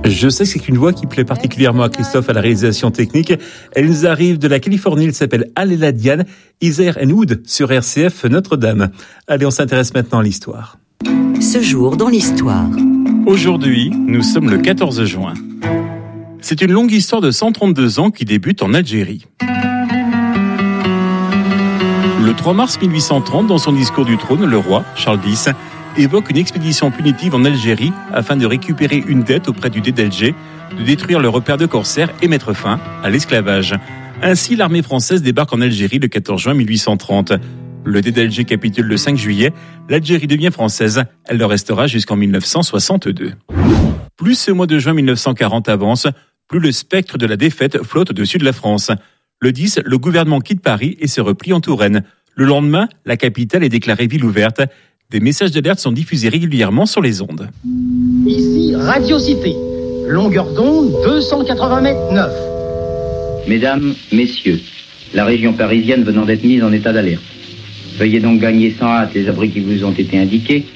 Je sais que c'est une voix qui plaît particulièrement à Christophe à la réalisation technique. Elle nous arrive de la Californie, elle s'appelle Aléla Diane, Isère & Wood sur RCF Notre-Dame. Allez, on s'intéresse maintenant à l'histoire. Ce jour dans l'histoire. Aujourd'hui, nous sommes le 14 juin. C'est une longue histoire de 132 ans qui débute en Algérie. Le 3 mars 1830, dans son discours du trône, le roi, Charles X, évoque une expédition punitive en Algérie afin de récupérer une dette auprès du Dey d'Alger, de détruire le repère de corsaires et mettre fin à l'esclavage. Ainsi, l'armée française débarque en Algérie le 14 juin 1830. Le Dey d'Alger capitule le 5 juillet, l'Algérie devient française, elle le restera jusqu'en 1962. Plus ce mois de juin 1940 avance, plus le spectre de la défaite flotte au-dessus de la France. Le 10, le gouvernement quitte Paris et se replie en Touraine. Le lendemain, la capitale est déclarée ville ouverte. Des messages d'alerte sont diffusés régulièrement sur les ondes. Ici, Radio Cité. Longueur d'onde 280 mètres 9. Mesdames, messieurs, la région parisienne venant d'être mise en état d'alerte. Veuillez donc gagner sans hâte les abris qui vous ont été indiqués